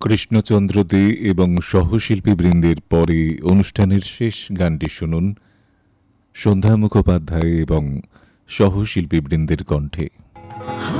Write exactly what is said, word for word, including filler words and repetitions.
কৃষ্ণচন্দ্র দে এবং সহশিল্পীবৃন্দের পরে অনুষ্ঠানের শেষ গানটি শুনুন সন্ধ্যা মুখোপাধ্যায় এবং সহশিল্পীবৃন্দের কণ্ঠে।